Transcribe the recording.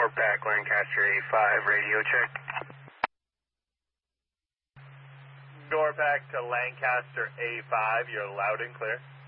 NORPAC Lancaster A5, radio check. NORPAC to Lancaster A5, you're loud and clear.